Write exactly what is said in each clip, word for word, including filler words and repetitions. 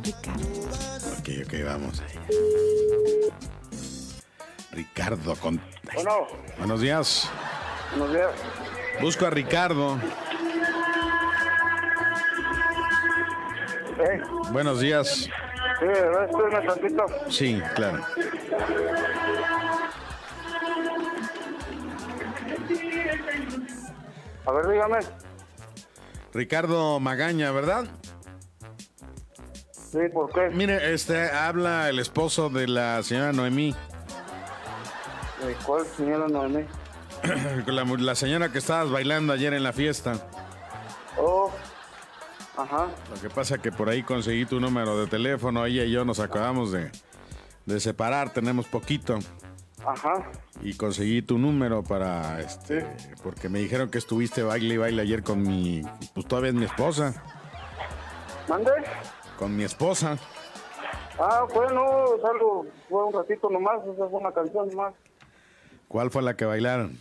Ricardo. Ok, ok, vamos. Ricardo con... Bueno. Buenos días. Buenos días. Busco a Ricardo. ¿Eh? Buenos días. Sí, espérame tantito. Sí, claro. A ver, dígame. Ricardo Magaña, ¿verdad? Sí, ¿por qué? Mire, este, habla el esposo de la señora Noemí. Eh, ¿Cuál señora Noemí? La, la señora que estabas bailando ayer en la fiesta. Oh, ajá. Lo que pasa que por ahí conseguí tu número de teléfono. Ella y yo nos acabamos de, de separar, tenemos poquito. Ajá. Y conseguí tu número para, este, Sí. porque me dijeron que estuviste baile y baile ayer con mi, pues todavía es mi esposa. ¿Mande? Con mi esposa. Ah, bueno, es algo, fue un ratito nomás, esa fue una canción nomás. ¿Cuál fue la que bailaron?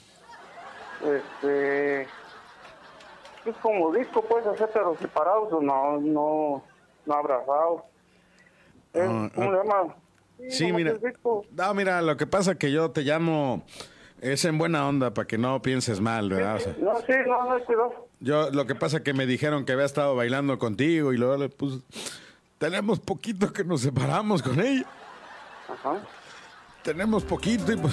Este, es como disco, puedes hacer, pero separados o no, no, no abrazados. Es, Ah, ¿Cómo ah. le llama? Sí, nomás mira. es disco. No, mira, lo que pasa que yo te llamo, es en buena onda, para que no pienses mal, ¿verdad? O sea, No, sí, no, no, cuidado. yo, lo que pasa que me dijeron que había estado bailando contigo y luego le puse, tenemos poquito que nos separamos con ella. Ajá. Tenemos poquito y pues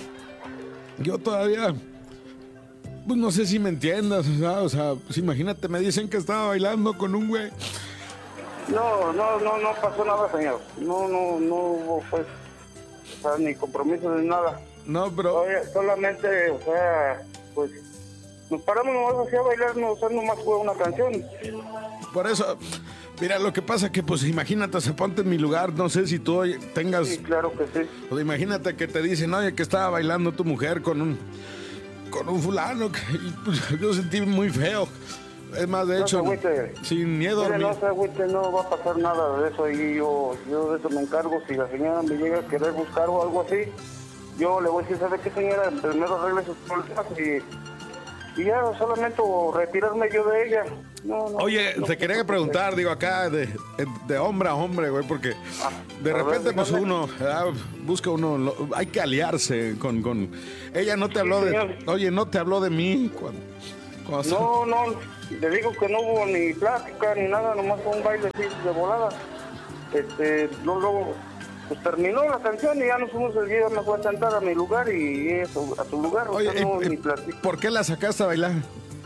yo todavía, pues no sé si me entiendas, o sea, o sea, pues imagínate, me dicen que estaba bailando con un güey. No, no, no, no pasó nada, señor. No, no, no hubo, pues, o sea, ni compromiso ni nada. No, pero... Oye, solamente, o sea, pues, nos paramos nomás así a bailar, no, o sea, nomás fue una canción. Por eso, mira, lo que pasa que, pues, imagínate, se ponte en mi lugar, no sé si tú oye, tengas... Sí, claro que sí. Pues imagínate que te dicen, oye, que estaba bailando tu mujer con un... con un fulano, que, y, pues, yo sentí muy feo. Es más, de No hecho, se agüite. sin miedo a Mire, dormir. no se agüite, no va a pasar nada de eso y yo, yo de eso me encargo. Si la señora me llega a querer buscar o algo así, yo le voy a decir, ¿sabe qué, señora? Primero arregle sus problemas y, y ya solamente o retirarme yo de ella. No, no, Oye, no, te no, quería no, preguntar, digo, acá de, de hombre a hombre, güey, porque de a ver, repente, pues dígame. uno, ¿verdad? Busca uno, lo- hay que aliarse con, con... Ella no te habló Sí, de... señor. Oye, no te habló de mí cuando... cuando- No, no, le digo que no hubo ni plática ni nada, nomás fue un baile así de volada. Este, no, luego, pues terminó la canción y ya nos fuimos el día, me fue a sentar a mi lugar y eso, a su lugar, Oye, o sea, no, eh, eh, ni plática. ¿por qué la sacaste a bailar?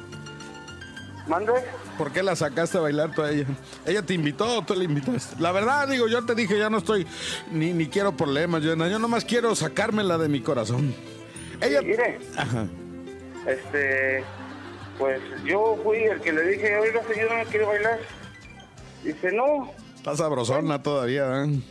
¿Mande? ¿Por qué la sacaste a bailar tú a ella? ¿Ella te invitó o tú la invitaste? La verdad, digo, yo te dije, ya no estoy, ni, ni quiero problemas, yo, yo nomás quiero sacármela de mi corazón. Ella... Mire, Ajá. este, pues yo fui el que le dije, oiga señora, ¿no quiere bailar? Dice, no. Está sabrosona todavía, ¿eh?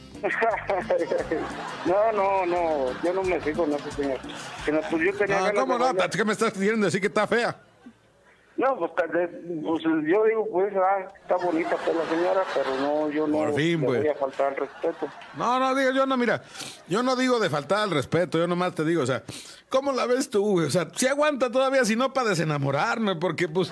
no, no, no, yo no me fijo en eso, señor. Que no, pues yo tenía Ah, ganas ¿cómo de no? bailar. ¿Qué me estás queriendo decir que está fea? No, pues, tal vez, pues, yo digo, pues, ah, está bonita pues, la señora, pero no, yo no Por fin, le pues. voy a faltar al respeto. No, no, digo, yo no, mira, yo no digo de faltar al respeto, yo nomás te digo, o sea, ¿cómo la ves tú, güey? O sea, si aguanta todavía, si no, para desenamorarme, porque, pues...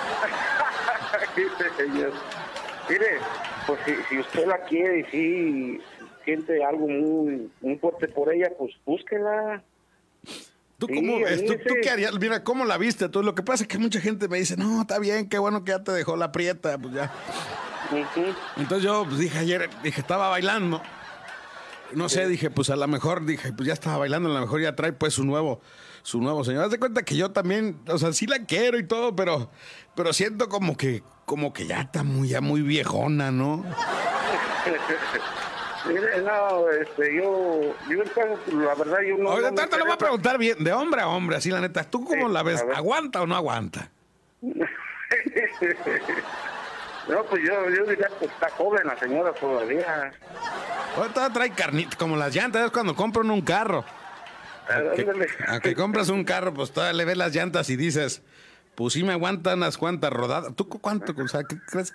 Señor. Mire, pues si, si usted la quiere y si siente algo muy, muy fuerte por ella, pues búsquela. ¿Tú, Sí, cómo ves? ¿Tú, anímese. tú qué harías? Mira, ¿cómo la viste tú? Lo que pasa es que mucha gente me dice, no, está bien, qué bueno que ya te dejó la prieta, pues ya. Ujú. Entonces yo, pues dije ayer, dije, estaba bailando. No sé, dije, pues a lo mejor, dije, pues ya estaba bailando, a lo mejor ya trae pues su nuevo, su nuevo señor. Haz de cuenta que yo también, o sea, sí la quiero y todo, pero, pero siento como que, como que ya está muy, ya muy viejona, ¿no? Mire, no, este, yo, yo en caso, la verdad, yo no... Oye, no me te lo voy a interesa. preguntar bien, de hombre a hombre, así la neta, ¿tú cómo Sí, la ves? a ver. ¿Aguanta o no aguanta? No, pues yo, yo diría que está joven la señora todavía. Ahorita trae carnita, como las llantas, es cuando compran un carro. A que, Ándale. a que compras un carro, pues todavía le ves las llantas y dices, pues sí me aguantan unas cuantas rodadas. ¿Tú cu- cuánto? O sea, ¿qué crees?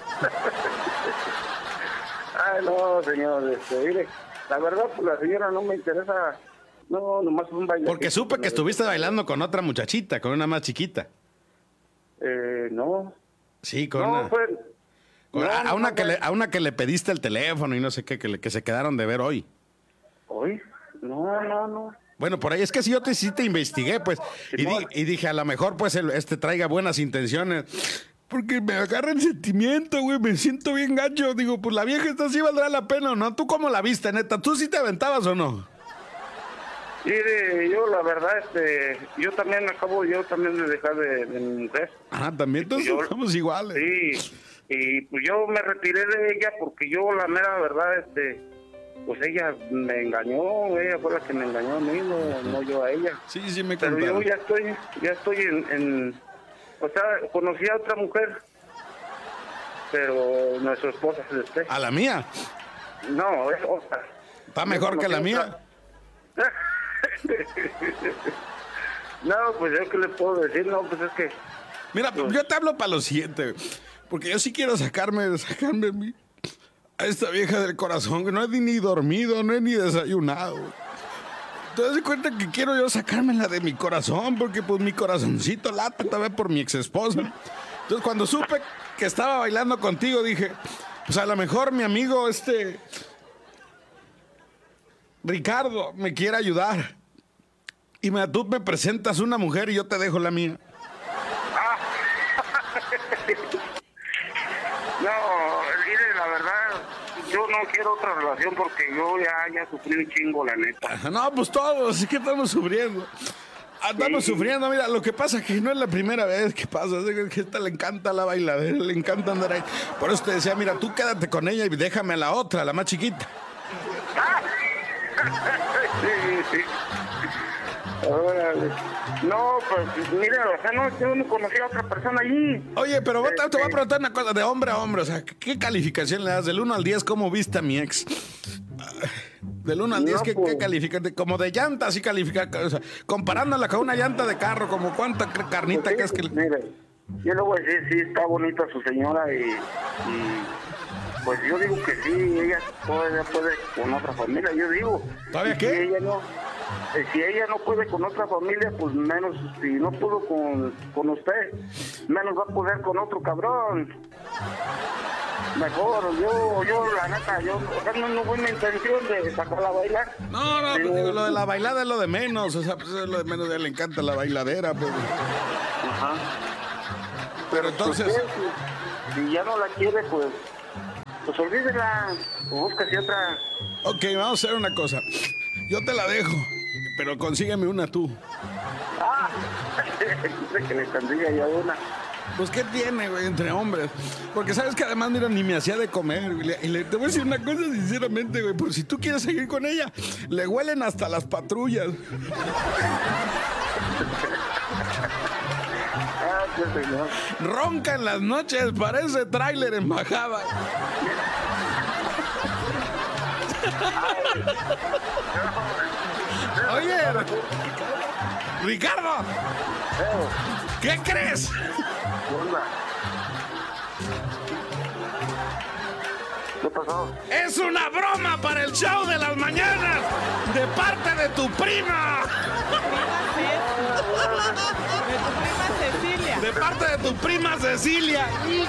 Ay, no, señor, este, mire, la verdad, pues la señora no me interesa, no, nomás un baile. Porque supe que estuviste bailando con otra muchachita, con una más chiquita. Eh, no, Sí, con no, una... fue, con No, a, a no, una no, que no. le, a una que le pediste el teléfono y no sé qué, que, le- que se quedaron de ver hoy. ¿Hoy? No, no, no. Bueno, por ahí es que si yo te, sí te investigué, pues, y, di- y dije, a lo mejor, pues, el- este traiga buenas intenciones. Porque me agarra el sentimiento, güey, me siento bien gacho. Digo, pues la vieja esta sí valdrá la pena o no. ¿Tú cómo la viste, neta? ¿Tú sí te aventabas o no? Mire, yo la verdad, este, yo también acabo, yo también de dejar de, de mi mujer. Ah, también entonces Yo- somos iguales. Sí, y pues yo me retiré de ella porque yo, la mera verdad, este, pues ella me engañó, ella fue la que me engañó a mí, no, no yo a ella. Sí, sí me Pero contaron. yo ya estoy, ya estoy en, en, o sea, conocí a otra mujer, pero no es su esposa, es usted. ¿A la mía? No, es otra. ¿Está mejor que la mía? No, pues yo qué le puedo decir, no, pues es que... Mira, yo te hablo para lo siguiente, güey, porque yo sí quiero sacarme, sacarme mi- a esta vieja del corazón, que no he ni dormido, no he ni desayunado. Güey. Te das cuenta que quiero yo sacármela de mi corazón, porque pues mi corazoncito late todavía por mi ex esposa. Entonces cuando supe que estaba bailando contigo, dije, pues a lo mejor mi amigo este Ricardo me quiere ayudar. Y me, tú me presentas una mujer y yo te dejo la mía. No, mire, la verdad, yo no quiero otra relación porque yo ya, ya sufrí un chingo, la neta. Ajá, no, pues todos, sí que estamos sufriendo. Andamos Sí. sufriendo, mira, lo que pasa es que no es la primera vez que pasa, es que a esta le encanta la bailadera, le encanta andar ahí. Por eso te decía, mira, tú quédate con ella y déjame a la otra, la más chiquita. Sí, sí. Órale. No, pues mira, o sea, no, yo no conocí a otra persona allí. Oye, pero vos te, te voy a Este, preguntar una cosa, de hombre a hombre, o sea, ¿qué calificación le das? Del uno al diez, ¿cómo viste a mi ex? Del uno al diez, No, ¿qué, pues. qué califica? Como de llanta, así califica, o sea, comparándola con una llanta de carro, como cuánta cr- carnita que es que... le- Mire, yo le voy a decir, sí, está bonita su señora y, y pues yo digo que sí, ella todavía puede con otra familia, yo digo. ¿Todavía Y qué? Si ella no, eh, si ella no puede con otra familia, pues menos, si no pudo con, con usted, menos va a poder con otro cabrón. Mejor, yo, yo, la neta, yo, o sea, no, no fue mi intención de sacarla a bailar. No, no, Sí. pues digo, lo de la bailada es lo de menos, o sea, pues es lo de menos, a él le encanta la bailadera, pero... Ajá. Pero entonces... Usted, si, si ya no la quiere, pues, pues olvídela, o búsquese otra. Ok, vamos a hacer una cosa. Yo te la dejo, pero consígueme una tú. Ah, dice que le tendría ya una. Pues, ¿qué tiene, güey, entre hombres? Porque sabes que además, mira, ni me hacía de comer. güey. Y le, te voy a decir una cosa sinceramente, güey. Por si tú quieres seguir con ella, le huelen hasta las patrullas. Ah, qué señor. Ronca en las noches, parece tráiler en bajada. Oye, Ricardo, ¿qué crees? ¿Qué onda? ¿Qué pasó? Es una broma para el show de las mañanas de parte de tu prima. De tu prima Cecilia. De parte de tu prima Cecilia.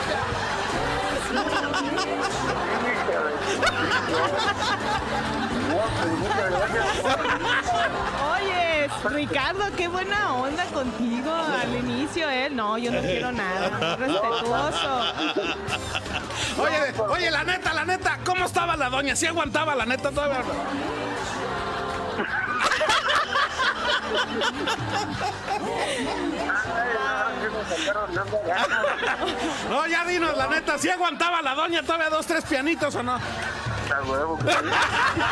No, pues muchas gracias. Oye, Ricardo, qué buena onda contigo al inicio, ¿eh? No, yo no quiero nada. Respetuoso. Oye, oye, la neta, la neta, ¿cómo estaba la doña? ¿Sí aguantaba la neta todavía? No, ya dinos, la neta, ¿sí aguantaba la doña todavía dos, tres pianitos o no? Está huevo, que sí.